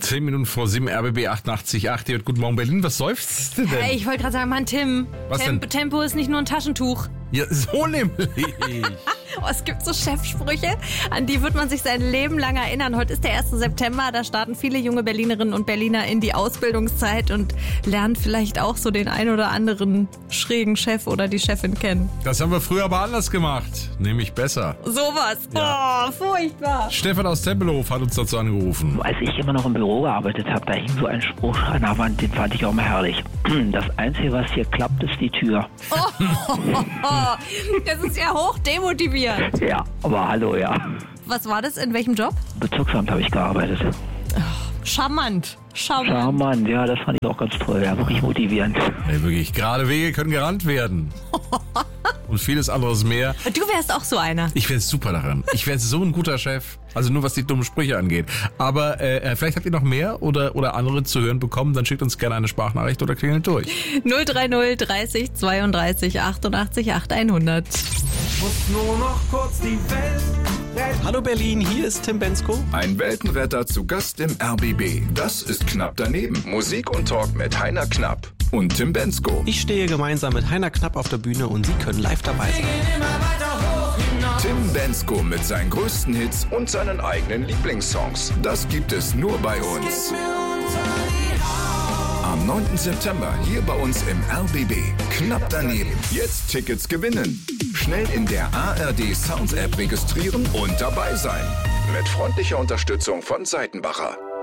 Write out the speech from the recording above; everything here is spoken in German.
10 Minuten vor 7, RBB 88.8. Hier, guten Morgen Berlin. Was seufzt du denn? Hey, ich wollte gerade sagen, Mann, Tim. Was denn? Tempo ist nicht nur ein Taschentuch. Ja, so nämlich. Oh, es gibt so Chefsprüche, an die wird man sich sein Leben lang erinnern. Heute ist der 1. September, da starten viele junge Berlinerinnen und Berliner in die Ausbildungszeit und lernen vielleicht auch so den ein oder anderen schrägen Chef oder die Chefin kennen. Das haben wir früher aber anders gemacht. Nämlich besser. Sowas. Ja. Oh, furchtbar. Stefan aus Tempelhof hat uns dazu angerufen. Als ich immer noch im Büro gearbeitet habe, da hing so ein Spruch an der Wand, den fand ich auch mal herrlich. Das Einzige, was hier klappt, ist die Tür. Das ist ja hoch demotivierend. Ja, aber hallo, ja. Was war das? In welchem Job? Bezirksamt habe ich gearbeitet. Charmant. Charmant, ja, das fand ich auch ganz toll. Ja, wirklich motivierend. Ey, wirklich, gerade Wege können gerannt werden. Und vieles anderes mehr. Du wärst auch so einer. Ich wäre super daran. Ich wäre so ein guter Chef. Also nur was die dummen Sprüche angeht. Aber vielleicht habt ihr noch mehr oder andere zu hören bekommen. Dann schickt uns gerne eine Sprachnachricht oder klingelt durch. 030 30 32 88 8100. Muss nur noch kurz die Welt retten. Hallo Berlin, hier ist Tim Bensko. Ein Weltenretter zu Gast im RBB. Das ist Knapp daneben. Musik und Talk mit Heiner Knapp und Tim Bensko. Ich stehe gemeinsam mit Heiner Knapp auf der Bühne und Sie können live dabei sein. Immer weiter hoch hinaus. Tim Bensko mit seinen größten Hits und seinen eigenen Lieblingssongs. Das gibt es nur bei uns. Am 9. September hier bei uns im RBB. Knapp daneben. Jetzt Tickets gewinnen. Schnell in der ARD Sounds App registrieren und dabei sein. Mit freundlicher Unterstützung von Seitenbacher.